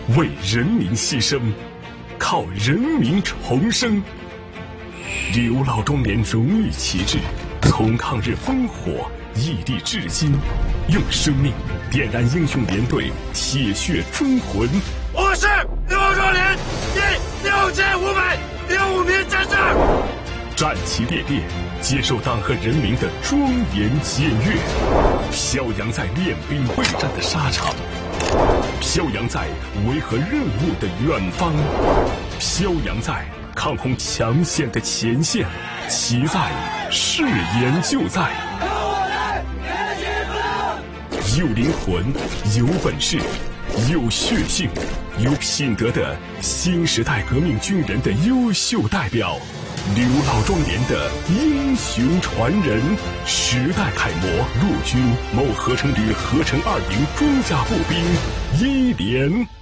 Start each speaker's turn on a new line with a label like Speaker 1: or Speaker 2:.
Speaker 1: 为人民牺牲，靠人民重生。刘老庄连荣誉旗帜从抗日烽火屹立至今，用生命点燃英雄连队铁血忠魂。
Speaker 2: 我是刘老庄连第6565名战士，
Speaker 1: 战旗猎猎，接受党和人民的庄严检阅，飘扬在练兵备战的沙场，飘扬在维和任务的远方，飘扬在抗洪抢险的前线，其在誓言就在。有灵魂，有本事，有血性，有品德的新时代革命军人的优秀代表，刘老庄连的英雄传人，时代楷模，陆军某合成旅合成2营装甲步兵1连。